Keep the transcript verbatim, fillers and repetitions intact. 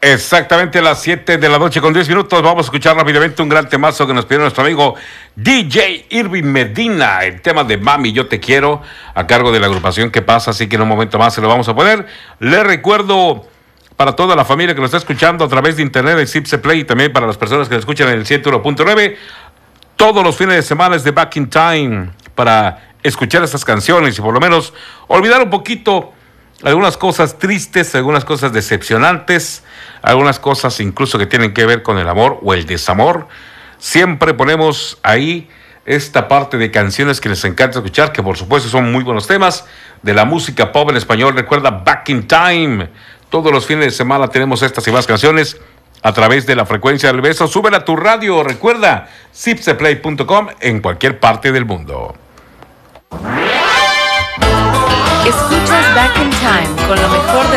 Exactamente a las siete de la noche con diez minutos. Vamos a escuchar rápidamente un gran temazo que nos pidió nuestro amigo D J Irving Medina. El tema de Mami, yo te quiero, a cargo de la agrupación Que Pasa. Así que en un momento más se lo vamos a poner. Le recuerdo para toda la familia que nos está escuchando a través de internet de Zipse Play y también para las personas que nos escuchan en el ciento uno punto nueve. Todos los fines de semana es de Back in Time para escuchar estas canciones y por lo menos olvidar un poquito algunas cosas tristes, algunas cosas decepcionantes, algunas cosas incluso que tienen que ver con el amor o el desamor. Siempre ponemos ahí esta parte de canciones que les encanta escuchar, que por supuesto son muy buenos temas de la música pop en español. Recuerda Back in Time. Todos los fines de semana tenemos estas y más canciones a través de la frecuencia del beso. Súbela a tu radio. Recuerda zipse play punto com en cualquier parte del mundo. Escuchas Back in Time con lo mejor de